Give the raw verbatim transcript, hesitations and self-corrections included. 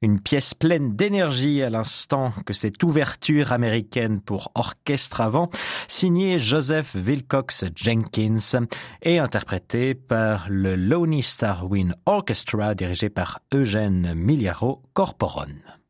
Une pièce pleine d'énergie à l'instant que cette ouverture américaine pour orchestre avant, signée Joseph Wilcox Jenkins et interprétée par le Lonely Star Wind Orchestra dirigé par Eugène Miliaro Corporon.